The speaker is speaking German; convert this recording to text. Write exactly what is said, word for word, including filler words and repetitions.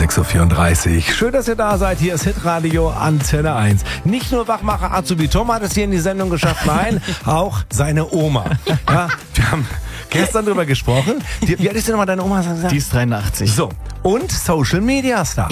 sechs Uhr vierunddreißig. Schön, dass ihr da seid. Hier ist Hitradio Antenne eins. Nicht nur Wachmacher Azubi Tom hat es hier in die Sendung geschafft, nein, auch seine Oma. Ja, wir haben gestern drüber gesprochen. Die, wie alt ist denn nochmal deine Oma? Die ist dreiundachtzig. So, und Social Media Star.